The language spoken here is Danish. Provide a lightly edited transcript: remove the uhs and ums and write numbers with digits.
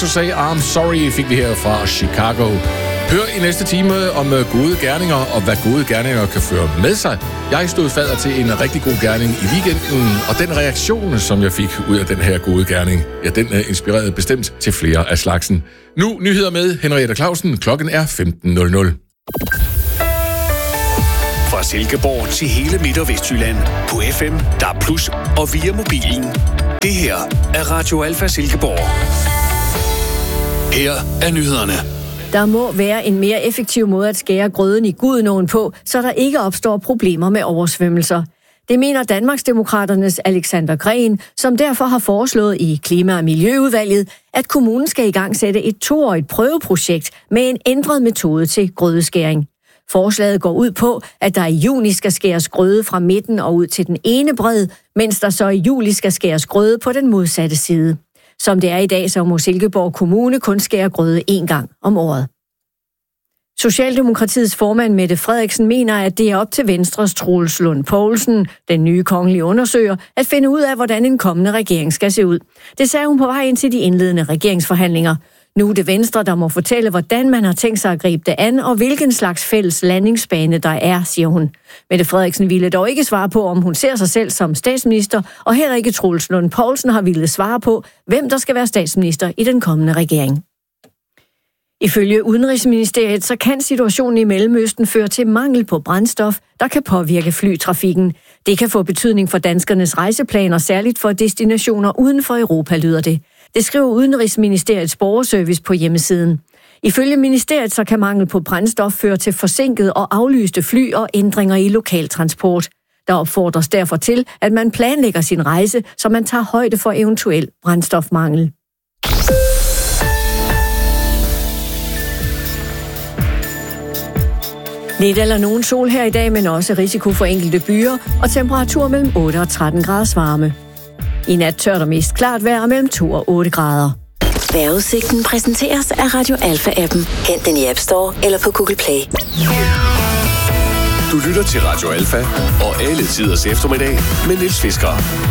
to Say I'm Sorry fik vi her fra Chicago. Hør i næste time om gode gerninger og hvad gode gerninger kan føre med sig. Jeg stod fadder til en rigtig god gerning i weekenden, og den reaktion, som jeg fik ud af den her gode gerning, ja, den inspirerede bestemt til flere af slagsen. Nu nyheder med Henriette Clausen. Klokken er 15:00. Fra Silkeborg til hele Midt- og Vestjylland på FM, DAB+ og via mobilen. Det her er Radio Alfa Silkeborg. Her er nyhederne. Der må være en mere effektiv måde at skære grøden i Gudenåen på, så der ikke opstår problemer med oversvømmelser. Det mener Danmarksdemokraternes Alexander Gren, som derfor har foreslået i Klima- og Miljøudvalget, at kommunen skal i gang sætte et 2-årigt prøveprojekt med en ændret metode til grødeskæring. Forslaget går ud på, at der i juni skal skæres grøde fra midten og ud til den ene bred, mens der så i juli skal skæres grøde på den modsatte side. Som det er i dag, så må Silkeborg Kommune kun skære grøde 1 gang om året. Socialdemokratiets formand Mette Frederiksen mener, at det er op til Venstres Troels Lund Poulsen, den nye kongelige undersøger, at finde ud af, hvordan en kommende regering skal se ud. Det sagde hun på vej ind til de indledende regeringsforhandlinger. Nu er det Venstre, der må fortælle, hvordan man har tænkt sig at gribe det an, og hvilken slags fælles landingsbane der er, siger hun. Mette Frederiksen ville dog ikke svare på, om hun ser sig selv som statsminister, og heller ikke Troels Lund Poulsen har ville svare på, hvem der skal være statsminister i den kommende regering. Ifølge Udenrigsministeriet, så kan situationen i Mellemøsten føre til mangel på brændstof, der kan påvirke flytrafikken. Det kan få betydning for danskernes rejseplaner, særligt for destinationer uden for Europa, lyder det. Det skriver Udenrigsministeriets borgerservice på hjemmesiden. Ifølge ministeriet, så kan mangel på brændstof føre til forsinket og aflyste fly og ændringer i lokaltransport. Der opfordres derfor til, at man planlægger sin rejse, så man tager højde for eventuel brændstofmangel. Lidt eller nogen sol her i dag, men også risiko for enkelte byer og temperatur mellem 8 og 13 graders varme. I nat tørt og mest klart vejr mellem 2 og 8 grader. Vejrudsigten præsenteres af Radio Alfa-appen. Hent den i App Store eller på Google Play. Du lytter til Radio Alfa og alle tiders eftermiddag med Niels Fisker.